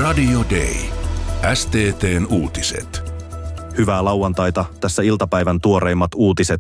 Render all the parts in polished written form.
Radio Day. STT:n uutiset. Hyvää lauantaita, tässä iltapäivän tuoreimmat uutiset.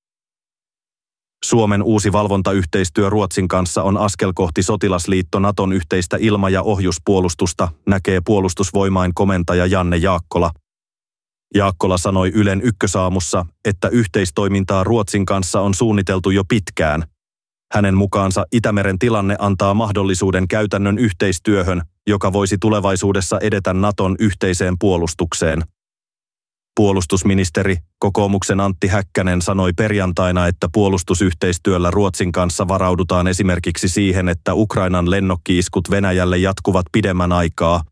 Suomen uusi valvontayhteistyö Ruotsin kanssa on askel kohti sotilasliitto Naton yhteistä ilma- ja ohjuspuolustusta, näkee Puolustusvoimain komentaja Janne Jaakkola. Jaakkola sanoi Ylen Ykkösaamussa, että yhteistoimintaa Ruotsin kanssa on suunniteltu jo pitkään. Hänen mukaansa Itämeren tilanne antaa mahdollisuuden käytännön yhteistyöhön, joka voisi tulevaisuudessa edetä Naton yhteiseen puolustukseen. Puolustusministeri, kokoomuksen Antti Häkkänen sanoi perjantaina, että puolustusyhteistyöllä Ruotsin kanssa varaudutaan esimerkiksi siihen, että Ukrainan lennokki-iskut Venäjälle jatkuvat pidemmän aikaa.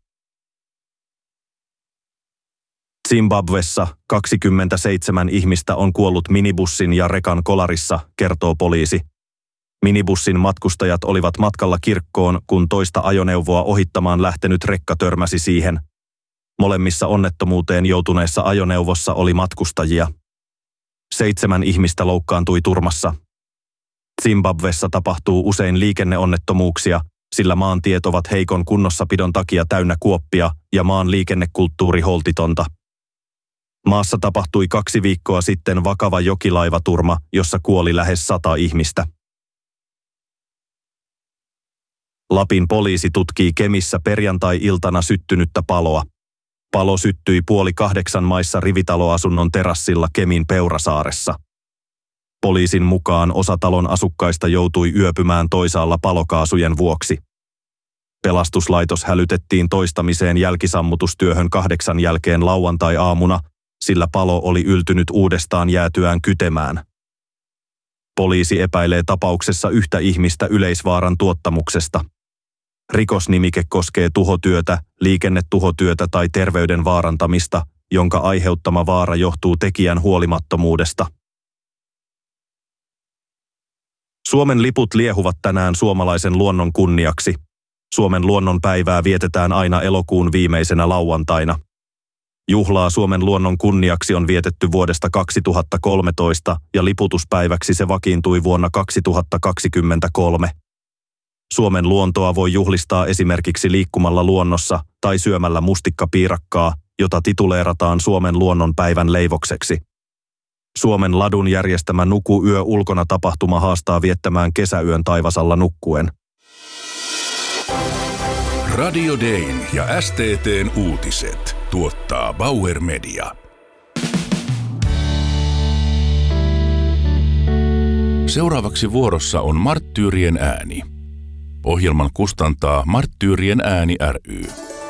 Zimbabwessa 27 ihmistä on kuollut minibussin ja rekan kolarissa, kertoo poliisi. Minibussin matkustajat olivat matkalla kirkkoon, kun toista ajoneuvoa ohittamaan lähtenyt rekka törmäsi siihen. Molemmissa onnettomuuteen joutuneessa ajoneuvossa oli matkustajia. 7 ihmistä loukkaantui turmassa. Zimbabwessa tapahtuu usein liikenneonnettomuuksia, sillä maantiet ovat heikon kunnossapidon takia täynnä kuoppia ja maan liikennekulttuuri holtitonta. Maassa tapahtui 2 viikkoa sitten vakava jokilaivaturma, jossa kuoli lähes 100 ihmistä. Lapin poliisi tutkii Kemissä perjantai-iltana syttynyttä paloa. Palo syttyi 7:30 maissa rivitaloasunnon terassilla Kemin Peurasaaressa. Poliisin mukaan osa talon asukkaista joutui yöpymään toisaalla palokaasujen vuoksi. Pelastuslaitos hälytettiin toistamiseen jälkisammutustyöhön 8 jälkeen lauantai-aamuna, sillä palo oli yltynyt uudestaan jäätyään kytemään. Poliisi epäilee tapauksessa yhtä ihmistä yleisvaaran tuottamuksesta. Rikosnimike koskee tuhotyötä, liikennetuhotyötä tai terveyden vaarantamista, jonka aiheuttama vaara johtuu tekijän huolimattomuudesta. Suomen liput liehuvat tänään suomalaisen luonnon kunniaksi. Suomen luonnonpäivää vietetään aina elokuun viimeisenä lauantaina. Juhlaa Suomen luonnon kunniaksi on vietetty vuodesta 2013 ja liputuspäiväksi se vakiintui vuonna 2023. Suomen luontoa voi juhlistaa esimerkiksi liikkumalla luonnossa tai syömällä mustikkapiirakkaa, jota tituleerataan Suomen luonnonpäivän leivokseksi. Suomen Ladun järjestämä Nuku yö ulkona -tapahtuma haastaa viettämään kesäyön taivasalla nukkuen. Radio Dayn ja STT:n uutiset tuottaa Bauer Media. Seuraavaksi vuorossa on Marttyyrien ääni. Ohjelman kustantaa Marttyyrien ääni ry.